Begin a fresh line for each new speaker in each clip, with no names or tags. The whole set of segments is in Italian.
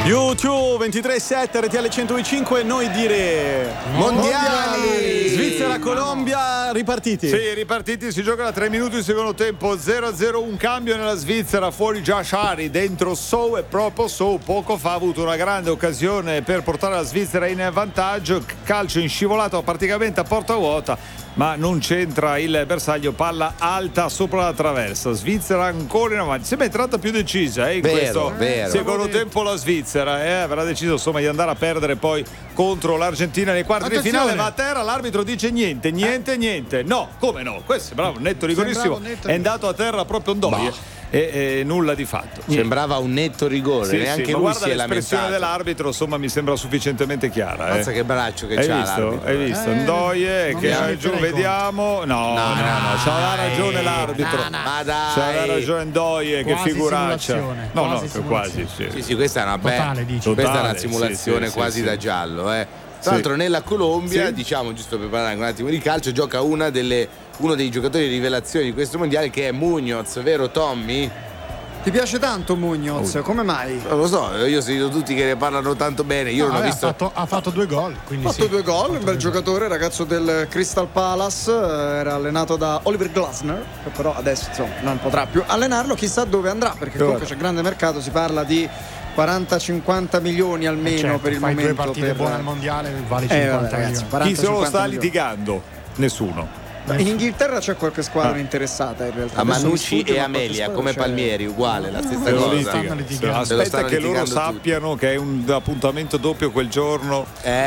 YouTube 23.7 RTL 105, noi dire
mondiali.
Svizzera Colombia ripartiti.
Sì, ripartiti, si gioca da 3 minuti il secondo tempo, 0-0, un cambio nella Svizzera, fuori Josh Hari, dentro Sow, e proprio Sow poco fa ha avuto una grande occasione per portare la Svizzera in vantaggio, calcio in scivolato praticamente a porta vuota, ma non c'entra il bersaglio, palla alta sopra la traversa. Svizzera ancora in avanti, sembra entrata più decisa in questo secondo tempo la Svizzera, avrà deciso insomma di andare a perdere poi contro l'Argentina nei quarti di finale, va a terra, l'arbitro dice niente, no, come no, questo sembrava un netto rigorissimo, è andato a terra proprio Ndoye e nulla di fatto.
Sembrava un netto rigore, neanche lui si è lamentato.
L'espressione dell'arbitro insomma mi sembra sufficientemente chiara.
Pensa che braccio che c'ha l'arbitro.
Hai visto? Ndoye che ha giù, vediamo. No, c'ha ragione l'arbitro.
Ma dai.
C'ha ragione Ndoye, che figuraccia. No, quasi.
Sì, questa è una questa è una simulazione quasi da giallo, Tra l'altro nella Colombia, diciamo, giusto per parlare un attimo di calcio, gioca uno dei giocatori di rivelazione di questo mondiale, che è Muñoz, vero Tommy?
Ti piace tanto Muñoz? Come mai?
Non lo so, io ho sentito tutti che ne parlano tanto bene. Io non ho visto.
Ha fatto 2 gol.
Ha fatto 2 gol, un bel giocatore, ragazzo del Crystal Palace. Era allenato da Oliver Glasner, che però adesso insomma non potrà più allenarlo. Chissà dove andrà, perché comunque c'è grande mercato, si parla di 40-50 milioni almeno per il momento.
Fai 2 partite buone al mondiale, vale 50 milioni.
Chi se lo sta litigando? Nessuno.
In Inghilterra c'è qualche squadra interessata in realtà.
A Manucci e Amelia, come Palmieri, uguale, la stessa cosa.
Aspetta che loro sappiano che è un appuntamento doppio quel giorno.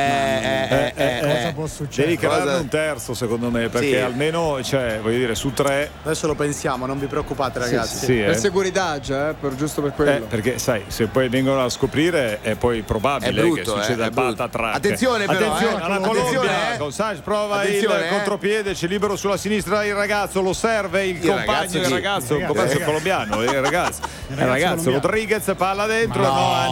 Cosa può succedere?
Devi crearne un terzo, secondo me, perché almeno, voglio dire, su 3.
Adesso lo pensiamo, non vi preoccupate, ragazzi.
Per seguridad, giusto per quello.
Perché sai, se poi vengono a scoprire è poi probabile che succeda il patatrack.
Attenzione però,
alla Colombia, con Sanchez prova il contropiede, c'è libero sulla sinistra il ragazzo, lo serve il compagno del ragazzo, il colombiano, il ragazzo Rodriguez, palla dentro,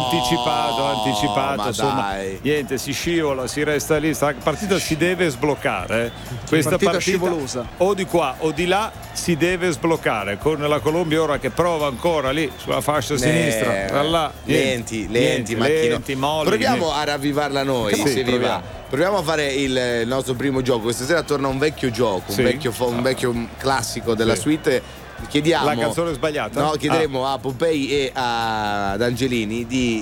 anticipato, insomma niente, si scivola, si resta lì, sta partita si deve sbloccare, questa partita
scivolosa,
o di qua o di là si deve sbloccare, con la Colombia ora che prova ancora lì sulla fascia sinistra, là,
lenti, molli, proviamo a ravvivarla noi, se vi va. Proviamo a fare il nostro primo gioco. Questa sera torna un vecchio gioco, un vecchio classico della suite. Chiediamo
la canzone sbagliata?
No, chiederemo a Pompei e ad Angelini di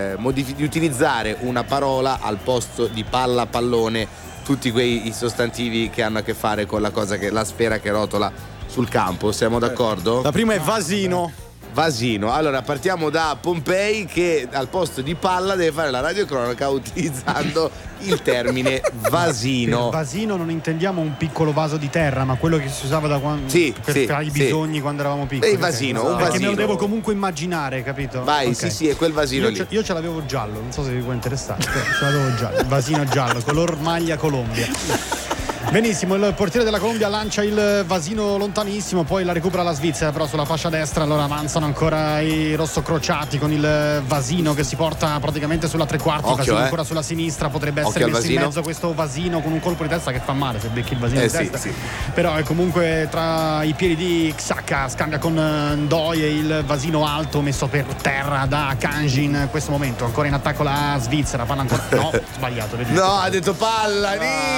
utilizzare una parola al posto di palla, pallone, tutti quei sostantivi che hanno a che fare con la sfera che rotola sul campo. Siamo d'accordo?
La prima è vasino.
Allora partiamo da Pompei, che al posto di palla deve fare la radiocronaca utilizzando il termine vasino.
Per vasino non intendiamo un piccolo vaso di terra, ma quello che si usava da quando per fare i bisogni quando eravamo piccoli.
Il vasino, un vasino.
Perché me lo devo comunque immaginare, capito?
Vai, sì, è quel vasino lì.
Io ce l'avevo giallo, non so se vi può interessare, però ce l'avevo giallo, il vasino giallo, color maglia Colombia. Benissimo, il portiere della Colombia lancia il vasino lontanissimo, poi la recupera la Svizzera, però sulla fascia destra. Allora avanzano ancora i rossocrociati con il vasino che si porta praticamente sulla tre quarti. Il vasino ancora sulla sinistra, potrebbe essere messo in mezzo questo vasino con un colpo di testa che fa male se becchi il vasino di testa. Però è comunque tra i piedi di Xhaka, scambia con Ndoye, il vasino alto messo per terra da Kanji in questo momento. Ancora in attacco la Svizzera, palla ancora. No, sbagliato. Vedete?
No, ha detto palla,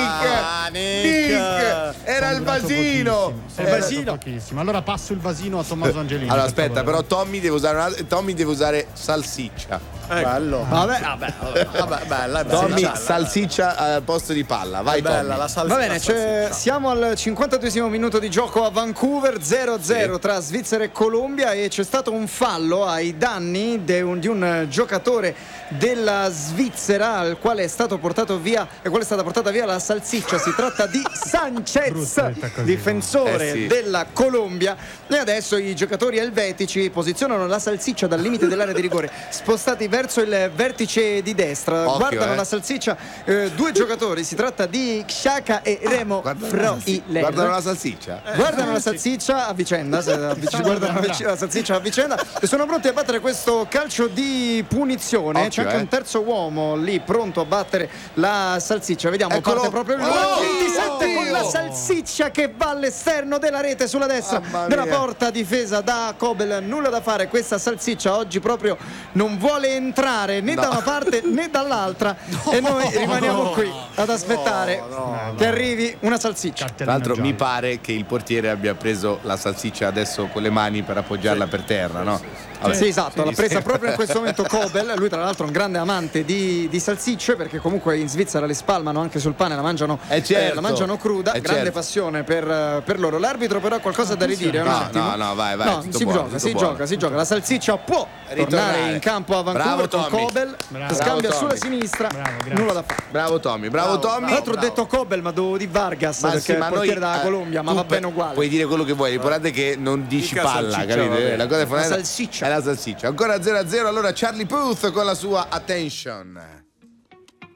Nick! Era il vasino.
Pochissimo. Allora passo il vasino a Tommaso Angelini.
Allora aspetta, però Tommy deve usare salsiccia.
Bello. Vabbè, bella.
Tommy, salsiccia al posto di palla. Vai,
bella la salsiccia.
Va bene, siamo al 52esimo minuto di gioco a Vancouver, 0-0 tra Svizzera e Colombia, e c'è stato un fallo ai danni di un giocatore della Svizzera al quale è stata portata via la salsiccia. Si tratta di Sanchez, difensore della Colombia, e adesso i giocatori elvetici posizionano la salsiccia dal limite dell'area di rigore, spostati verso il vertice di destra. Guardano la salsiccia 2 giocatori, si tratta di Xhaka e Remo Freuler.
Guardano la salsiccia?
Guardano la salsiccia a vicenda, guardano la salsiccia a vicenda e sono pronti a battere questo calcio di punizione. C'è anche un terzo uomo lì pronto a battere la salsiccia. Vediamo, parte proprio il presente con la salsiccia che va all'esterno della rete sulla destra della porta, difesa da Kobel. Nulla da fare, questa salsiccia oggi proprio non vuole entrare né da una parte né dall'altra e noi rimaniamo qui ad aspettare che arrivi una salsiccia.
Tra l'altro mi pare che il portiere abbia preso la salsiccia adesso con le mani per appoggiarla per terra, no?
Sì, esatto, l'ha presa proprio in questo momento Kobel. Lui tra l'altro è un grande amante di salsicce, perché comunque in Svizzera le spalmano anche sul pane, la mangiano cruda, grande passione per loro. L'arbitro però ha qualcosa da ridire, un attimo.
No, vai.
Si gioca. La salsiccia può tornare in campo a Vancouver con Kobel, scambia sulla sinistra, nulla da fare.
Bravo Tommy. Tra
l'altro ho detto Kobel, ma devo di Vargas, perché è il portiere della Colombia, ma va bene uguale.
Puoi dire quello che vuoi, l'importante è che non dici palla, capite? La cosa è fondamentale.
Salsiccia.
È la salsiccia. Ancora 0-0, allora Charlie Puth con la sua Attention.